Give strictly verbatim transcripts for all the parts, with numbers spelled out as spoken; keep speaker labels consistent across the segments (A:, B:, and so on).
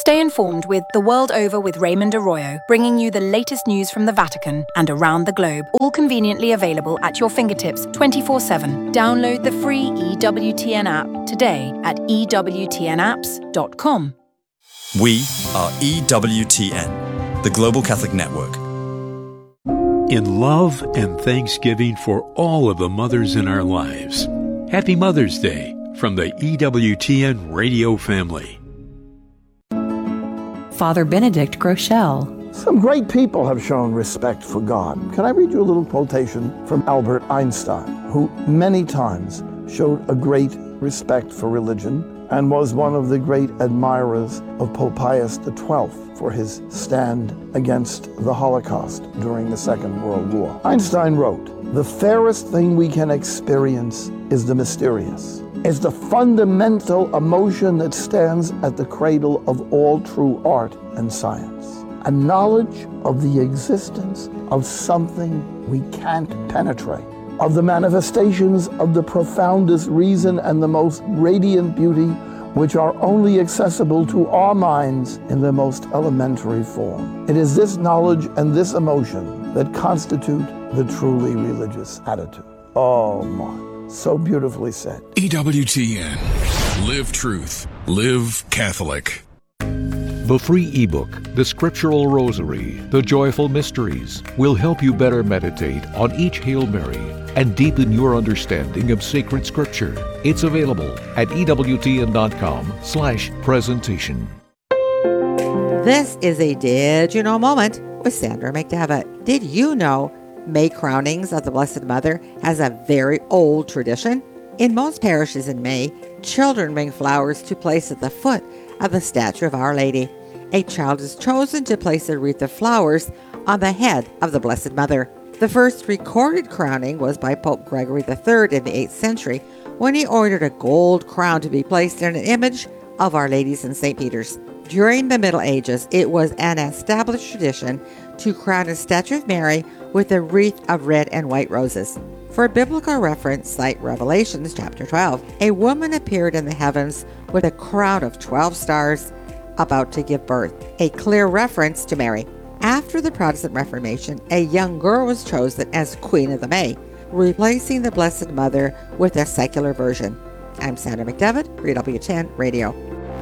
A: Stay informed with The World Over with Raymond Arroyo, bringing you the latest news from the Vatican and around the globe, all conveniently available at your fingertips twenty-four seven. Download the free E W T N app today at e w t n apps dot com.
B: We are E W T N, the Global Catholic Network.
C: In love and thanksgiving for all of the mothers in our lives, Happy Mother's Day from the E W T N radio family.
D: Father Benedict Groeschel.
E: Some great people have shown respect for God. Can I read you a little quotation from Albert Einstein, who many times showed a great respect for religion and was one of the great admirers of Pope Pius the twelfth for his stand against the Holocaust during the Second World War. Einstein wrote, "The fairest thing we can experience is the mysterious. It's the fundamental emotion that stands at the cradle of all true art and science. A knowledge of the existence of something we can't penetrate, of the manifestations of the profoundest reason and the most radiant beauty, which are only accessible to our minds in the most elementary form. It is this knowledge and this emotion that constitute the truly religious attitude." Oh my. So beautifully said.
F: E W T N. Live truth. Live Catholic.
C: The free ebook, The Scriptural Rosary, The Joyful Mysteries, will help you better meditate on each Hail Mary and deepen your understanding of sacred Scripture. It's available at E W T N dot com slash presentation.
G: This is a Did You Know moment with Sandra McDevitt. Did you know May crownings of the Blessed Mother has a very old tradition? In most parishes in May, children bring flowers to place at the foot of the statue of Our Lady. A child is chosen to place a wreath of flowers on the head of the Blessed Mother. The first recorded crowning was by Pope Gregory the Third in the eighth century, when he ordered a gold crown to be placed in an image of Our Lady's in Saint Peter's. During the Middle Ages, it was an established tradition to crown a statue of Mary with a wreath of red and white roses. For biblical reference, cite Revelations chapter twelve. A woman appeared in the heavens with a crown of twelve stars about to give birth, a clear reference to Mary. After the Protestant Reformation, a young girl was chosen as Queen of the May, replacing the Blessed Mother with a secular version. I'm Sandra McDevitt for E W T N Radio.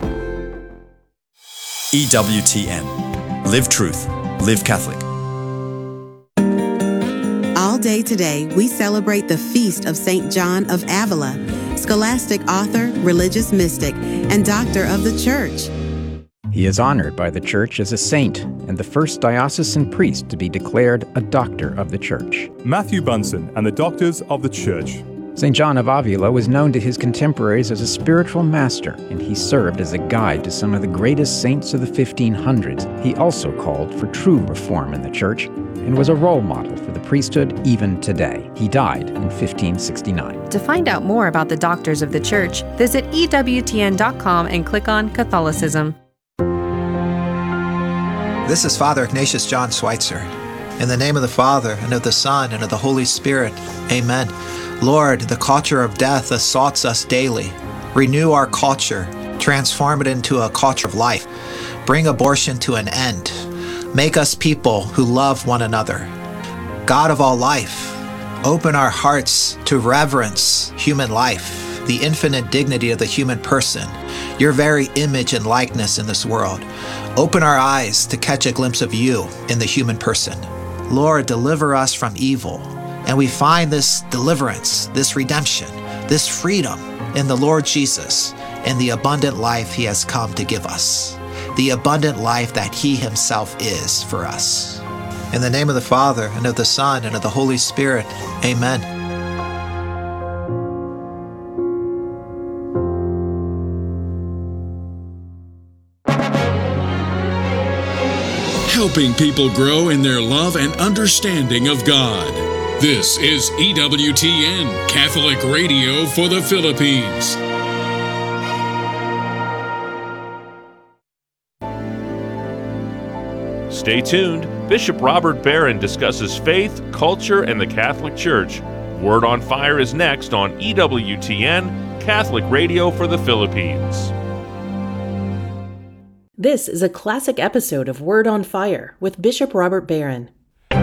B: E W T N. Live truth. Live Catholic.
H: All day today, we celebrate the feast of Saint John of Avila, scholastic author, religious mystic, and doctor of the Church.
I: He is honored by the Church as a saint and the first diocesan priest to be declared a doctor of the Church.
J: Matthew Bunsen and the Doctors of the Church.
I: Saint John of Avila was known to his contemporaries as a spiritual master, and he served as a guide to some of the greatest saints of the fifteen hundreds. He also called for true reform in the Church and was a role model for the priesthood even today. He died in fifteen sixty-nine.
K: To find out more about the Doctors of the Church, visit E W T N dot com and click on Catholicism.
L: This is Father Ignatius John Schweitzer. In the name of the Father, and of the Son, and of the Holy Spirit. Amen. Lord, the culture of death assaults us daily. Renew our culture. Transform it into a culture of life. Bring abortion to an end. Make us people who love one another. God of all life, open our hearts to reverence human life, the infinite dignity of the human person, your very image and likeness in this world. Open our eyes to catch a glimpse of you in the human person. Lord, deliver us from evil. And we find this deliverance, this redemption, this freedom in the Lord Jesus and the abundant life he has come to give us, the abundant life that he himself is for us. In the name of the Father, and of the Son, and of the Holy Spirit. Amen.
F: Helping people grow in their love and understanding of God. This is E W T N, Catholic Radio for the Philippines.
M: Stay tuned. Bishop Robert Barron discusses faith, culture, and the Catholic Church. Word on Fire is next on E W T N, Catholic Radio for the Philippines.
N: This is a classic episode of Word on Fire with Bishop Robert Barron.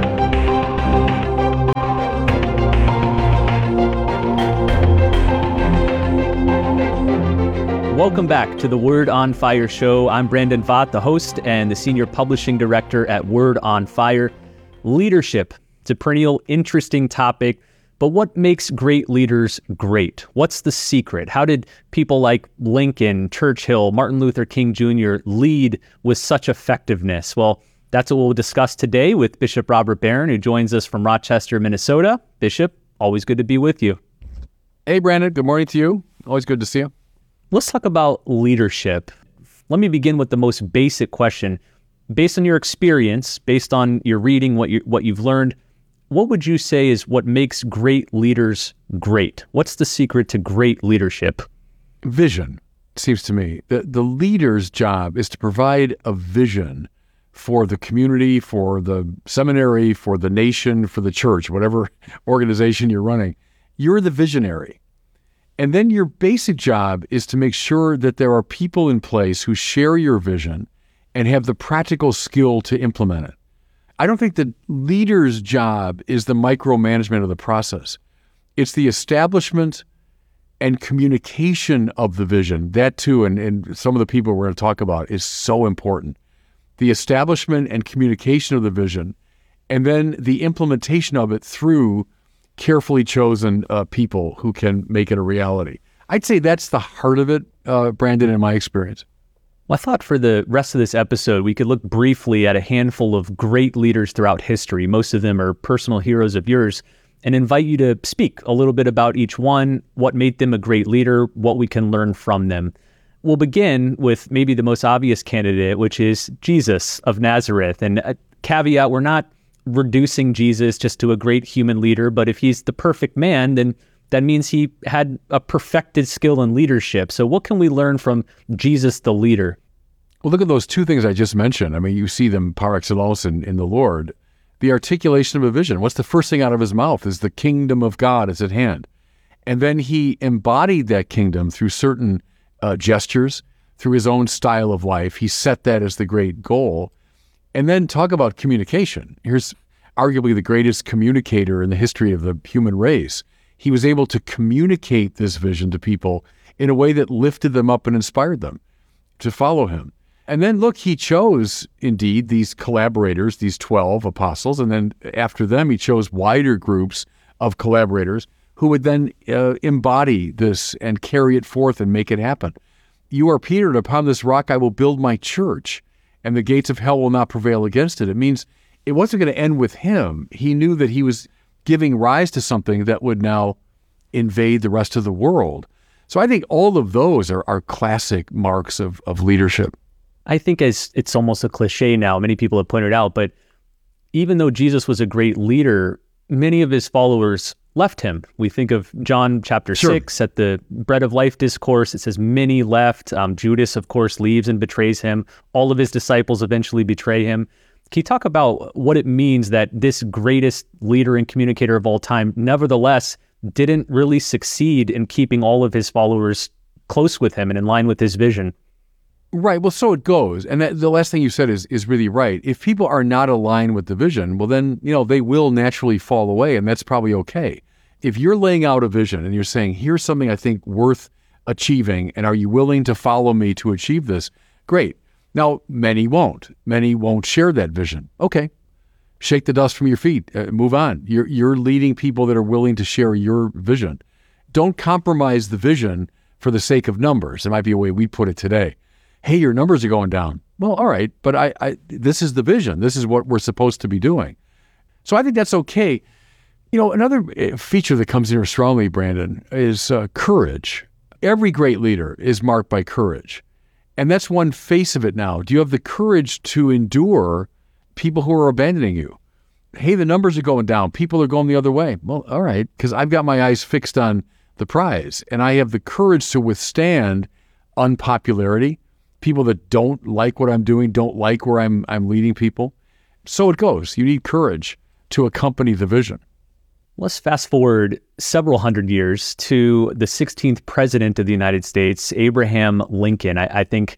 O: Welcome back to the Word on Fire show. I'm Brandon Vaught, the host and the Senior Publishing Director at Word on Fire. Leadership, it's a perennial interesting topic, but what makes great leaders great? What's the secret? How did people like Lincoln, Churchill, Martin Luther King Junior lead with such effectiveness? Well, that's what we'll discuss today with Bishop Robert Barron, who joins us from Rochester, Minnesota. Bishop, always good to be with you.
P: Hey, Brandon. Good morning to you. Always good to see you.
O: Let's talk about leadership. Let me begin with the most basic question. Based on your experience, based on your reading, what you what you've learned, what would you say is what makes great leaders great? What's the secret to great leadership?
P: Vision, it seems to me. The, the leader's job is to provide a vision for the community, for the seminary, for the nation, for the church, whatever organization you're running. You're the visionary. And then your basic job is to make sure that there are people in place who share your vision and have the practical skill to implement it. I don't think the leader's job is the micromanagement of the process. It's the establishment and communication of the vision. That too, and, and some of the people we're going to talk about, is so important. The establishment and communication of the vision, and then the implementation of it through carefully chosen uh, people who can make it a reality. I'd say that's the heart of it, uh, Brandon, in my experience.
O: Well, I thought for the rest of this episode, we could look briefly at a handful of great leaders throughout history. Most of them are personal heroes of yours, and invite you to speak a little bit about each one, what made them a great leader, what we can learn from them. We'll begin with maybe the most obvious candidate, which is Jesus of Nazareth. And a caveat, we're not reducing Jesus just to a great human leader, but if he's the perfect man, then that means he had a perfected skill in leadership. So what can we learn from Jesus the leader?
P: Well, look at those two things I just mentioned. I mean, you see them par excellence in, in the Lord. The articulation of a vision. What's the first thing out of his mouth is the kingdom of God is at hand. And then he embodied that kingdom through certain uh, gestures, through his own style of life. He set that as the great goal. And then talk about communication. Here's arguably the greatest communicator in the history of the human race. He was able to communicate this vision to people in a way that lifted them up and inspired them to follow him. And then look, he chose indeed these collaborators, these twelve apostles, and then after them he chose wider groups of collaborators who would then uh, embody this and carry it forth and make it happen. You are Peter, and upon this rock I will build my church, and the gates of hell will not prevail against it. It means it wasn't going to end with him. He knew that he was giving rise to something that would now invade the rest of the world. So I think all of those are, are classic marks of, of leadership.
O: I think as it's almost a cliche now, many people have pointed out, but even though Jesus was a great leader, many of his followers left him. We think of John chapter sure. six at the Bread of Life discourse. It says many left. Um, Judas, of course, leaves and betrays him. All of his disciples eventually betray him. Can you talk about what it means that this greatest leader and communicator of all time, nevertheless, didn't really succeed in keeping all of his followers close with him and in line with his vision?
P: Right. Well, so it goes. And that, the last thing you said is is really right. If people are not aligned with the vision, well, then, you know, they will naturally fall away, and that's probably okay. If you're laying out a vision and you're saying, here's something I think worth achieving, and are you willing to follow me to achieve this? Great. Now, many won't. Many won't share that vision. Okay. Shake the dust from your feet. Uh, move on. You're, you're leading people that are willing to share your vision. Don't compromise the vision for the sake of numbers. It might be a way we put it today. Hey, your numbers are going down. Well, all right, but I, I this is the vision. This is what we're supposed to be doing. So I think that's okay. You know, another feature that comes in here strongly, Brandon, is uh, courage. Every great leader is marked by courage. And that's one face of it now. Do you have the courage to endure people who are abandoning you? Hey, the numbers are going down. People are going the other way. Well, all right, because I've got my eyes fixed on the prize, and I have the courage to withstand unpopularity, people that don't like what I'm doing, don't like where I'm I'm leading people. So it goes. You need courage to accompany the vision.
O: Let's fast forward several hundred years to the sixteenth president of the United States, Abraham Lincoln. I, I think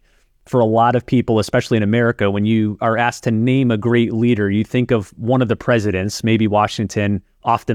O: for a lot of people, especially in America, when you are asked to name a great leader, you think of one of the presidents, maybe Washington, often